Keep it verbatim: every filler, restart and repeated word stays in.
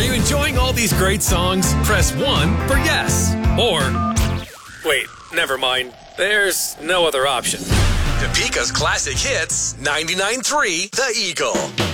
Are you enjoying all these great songs? Press one for yes. Or, wait, never mind. There's no other option. Topeka's classic hits, ninety-nine point three The Eagle.